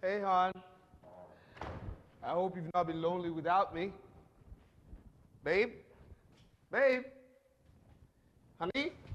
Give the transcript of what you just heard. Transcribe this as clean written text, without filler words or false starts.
Hey, hon. I hope you've not been lonely without me. Babe? Babe? Honey?